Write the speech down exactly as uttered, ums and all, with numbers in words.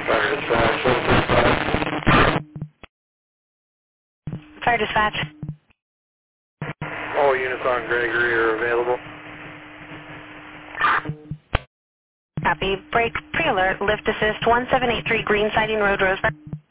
Fire dispatch, one six five. Fire dispatch. All units on Gregory are available. Copy. Break, pre-alert, lift assist, one seven eight three Green Siding Road, Roseburg.